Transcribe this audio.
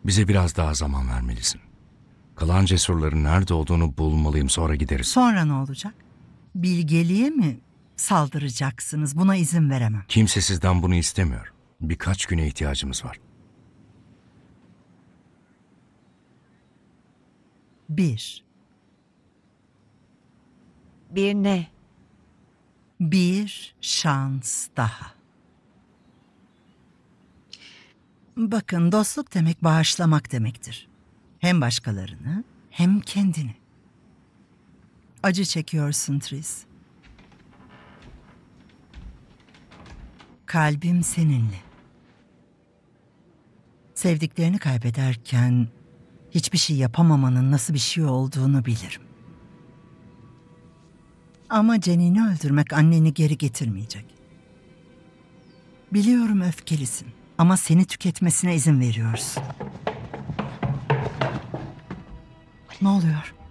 Bize biraz daha zaman vermelisin. Kalan cesurların nerede olduğunu bulmalıyım, sonra gideriz. Sonra ne olacak? Bilgeliğe mi saldıracaksınız? Buna izin veremem. Kimse sizden bunu istemiyor. Birkaç güne ihtiyacımız var. 1. Bir ne? Bir şans daha. Bakın, dostluk demek bağışlamak demektir. Hem başkalarını hem kendini. Acı çekiyorsun Tris. Kalbim seninle. Sevdiklerini kaybederken hiçbir şey yapamamanın nasıl bir şey olduğunu bilirim. Ama Jenny'ni öldürmek anneni geri getirmeyecek. Biliyorum öfkelisin ama seni tüketmesine izin veriyorsun. Ne oluyor?